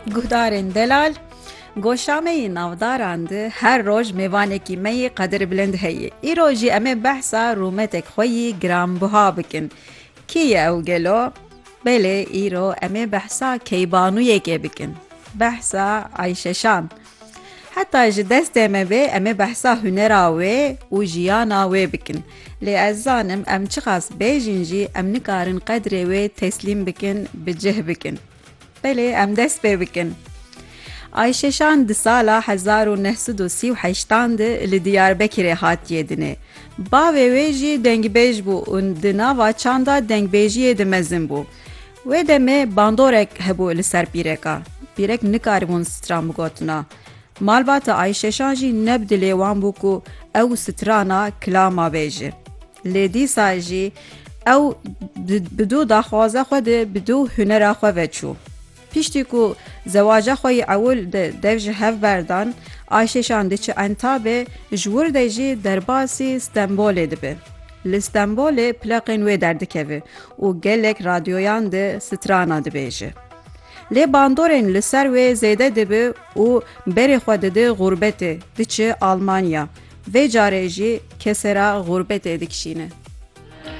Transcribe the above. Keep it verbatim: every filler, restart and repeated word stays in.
Guhdarên delal, goşameyê navdaran de her roj mêvanekî me yê qedir bilind heye. Îro jî em ê behsa rûmetek xwe yî giranbiha bikin. Kî ye ew gelo? Belê îro em ê behsa keybanûyekê bikin. Behsa Ayşeşan. Heta ji destê me bê em ê behsa hunera wê û jiyana wê bikin. Lê ez zanim em çiqas bêjin jî em nikarin qedrê wê teslîm bikin, bi cih bikin. Belê em dest pê bikin. Ayşeşan di sala hezar û neh sed û sî û heştan de li Diyarbekirê hatiye dinê. Bavê wê jî dengbêj bû û di nava çanda dengbêjiyê de mezin bû. Wê demê bandorek hebû li ser pîreka. Pîrek nikaribûn stran bigotina. Malbata Ayşeşan jî neb dilê wan bû ku ew strana kilama bêje. Lê dîsa jî ew bi dû daxwaza xwe de bi dû hunera xwe veçû. Piştî ku zewaca xwe yê ewil de dev ji hev berdan, Ayşeşan diçe Entabê ji wir de jî derbasî Stenbolê dibe. Li Stenbolê pleqên wê derdikeve û gelek radyoyan de strana dibêje. Lê bandorên li ser wê zêde dibe û berê xwe dide gurbetê, diçe Almanya. Vê carê jî kesera gurbetê dikişîne.